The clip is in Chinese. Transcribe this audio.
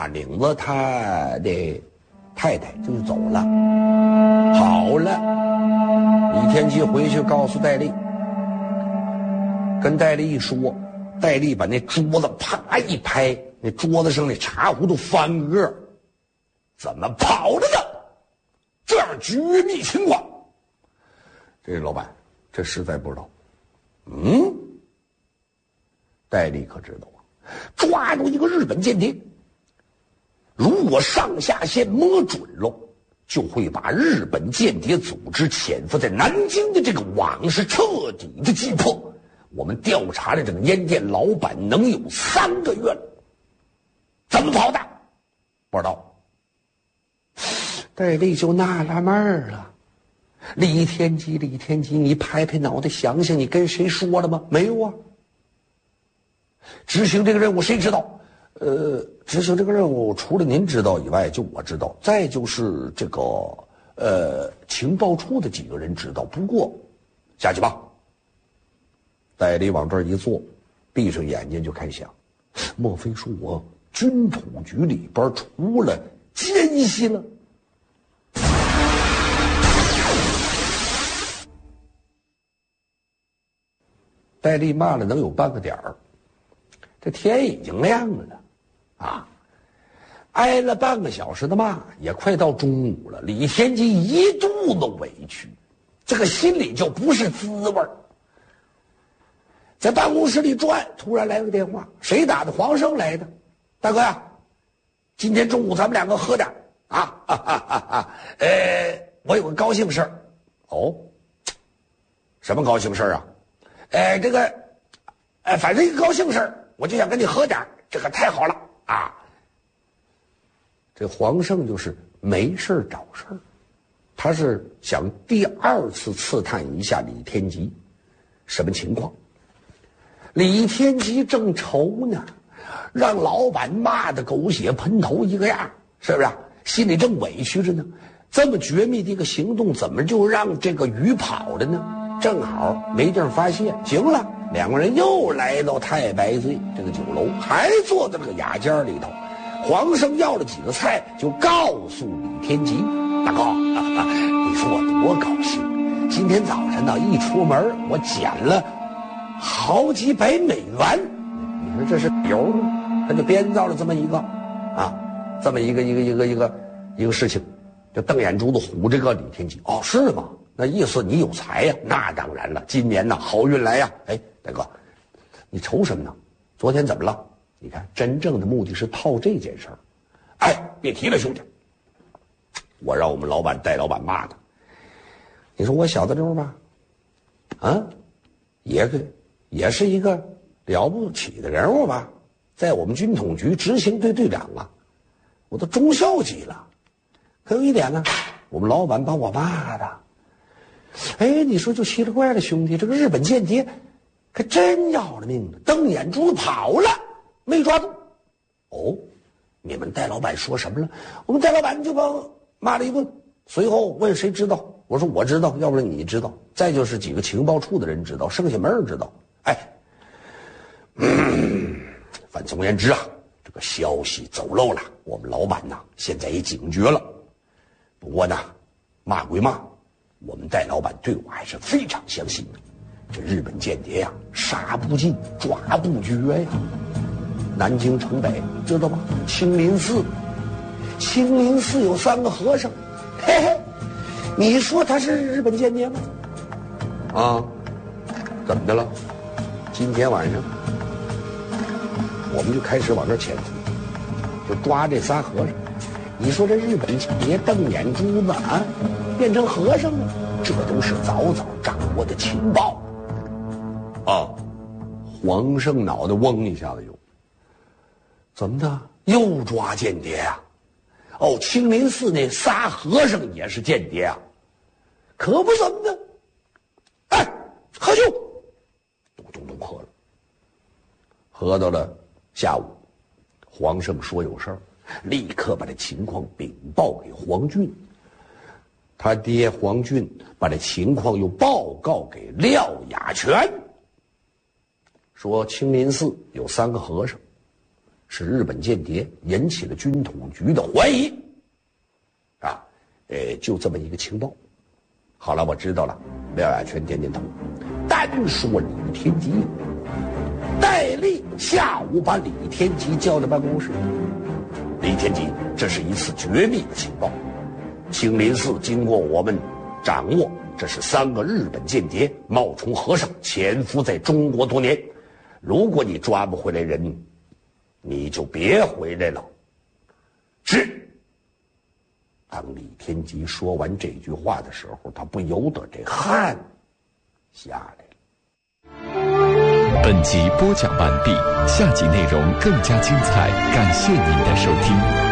领着他的太太就走了。好了，李天吉回去告诉戴笠，跟戴笠一说，戴笠把那桌子啪一拍，那桌子上那茶壶都翻个。怎么跑了呢？这样绝密情况，这老板这实在不知道。戴笠可知道啊，抓住一个日本间谍，如果上下线摸准了，就会把日本间谍组织潜伏在南京的这个网是彻底的击破。我们调查的这个烟店老板能有3个月了，怎么跑的？不知道。戴笠就纳了闷了，李天吉，你拍拍脑袋想想，你跟谁说了吗？没有啊。执行这个任务谁知道？执行这个任务除了您知道以外，就我知道，再就是这个情报处的几个人知道。不过，下去吧。戴笠往这儿一坐，闭上眼睛就开想：莫非说我军统局里边出了奸细了？戴笠骂了能有半个点儿，这天已经亮了啊！挨了半个小时的骂，也快到中午了。李天吉一肚子委屈，这个心里就不是滋味儿。在办公室里转，突然来个电话，谁打的？黄胜来的。大哥呀，今天中午咱们2个喝点啊！我有个高兴事儿。哦，什么高兴事儿啊？这个，反正一个高兴事儿，我就想跟你喝点，这可太好了啊！这黄胜就是没事找事儿，他是想第2次刺探一下李天吉什么情况。李天吉正愁呢，让老板骂得狗血喷头一个样，是不是？心里正委屈着呢。这么绝密的一个行动，怎么就让这个鱼跑了呢？正好没地儿发泄，行了，2个人又来到太白醉这个酒楼，还坐在这个雅间里头。黄胜要了几个菜，就告诉李天吉：“大哥，你说我多高兴！今天早晨呢，一出门我捡了好几百美元。你说这是理由吗？他就编造了这么一个这么一个事情，就瞪眼珠子唬这个李天吉。哦，是吗？那意思你有才呀？那当然了，今年呢好运来呀！哎，大哥，你愁什么呢？昨天怎么了？你看，真正的目的是套这件事儿。哎，别提了，兄弟，我让我们老板戴老板骂他。你说我小子溜吧，也是一个了不起的人物吧，在我们军统局执行队队长啊，我都中校级了。可有一点呢，我们老板把我骂的。哎，你说就奇了怪了，兄弟，这个日本间谍可真要了命了，瞪眼珠子跑了，没抓住。哦，你们戴老板说什么了？我们戴老板就把我骂了一顿，随后问谁知道，我说我知道，要不然你知道，再就是几个情报处的人知道，剩下没人知道。哎，反正总而言之啊，这个消息走漏了，我们老板呢现在也警觉了。不过呢，骂归骂，我们戴老板对我还是非常相信的。这日本间谍呀，杀不尽，抓不绝呀。南京城北知道吗？清林寺有3个和尚，嘿嘿，你说他是日本间谍吗？啊，怎么的了？今天晚上我们就开始往这潜伏，就抓这仨和尚。你说这日本间谍瞪眼珠子啊，变成和尚了，这都是早早掌握的情报啊！黄胜脑袋嗡一下子又，怎么的？又抓间谍啊？哦，清林寺那仨和尚也是间谍啊？可不怎么的。哎，喝酒，咚咚咚喝了，喝到了下午，黄胜说有事儿。立刻把这情况禀报给黄俊，他爹黄俊把这情况又报告给廖雅全，说清林寺有3个和尚， 是日本间谍，引起了军统局的怀疑。啊，就这么一个情报。好了，我知道了。廖亚全点点头，单说李天吉，戴笠下午把李天吉叫到办公室。李天吉，这是一次绝密的情报，青林寺经过我们掌握，这是3个日本间谍冒充和尚潜伏在中国多年。如果你抓不回来人，你就别回来了。是。当李天吉说完这句话的时候，他不由得这汗下来了。 本集播讲完毕，下集内容更加精彩，感谢您的收听。